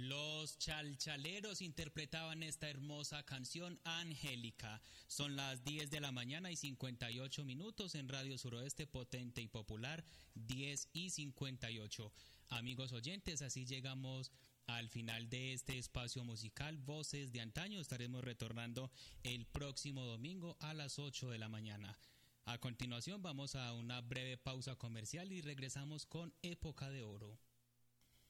Los Chalchaleros interpretaban esta hermosa canción Angélica. Son las 10 de la mañana y 58 minutos en Radio Suroeste Potente y Popular, 10 y 58. Amigos oyentes, así llegamos al final de este espacio musical Voces de Antaño. Estaremos retornando el próximo domingo a las 8 de la mañana. A continuación vamos a una breve pausa comercial y regresamos con Época de Oro.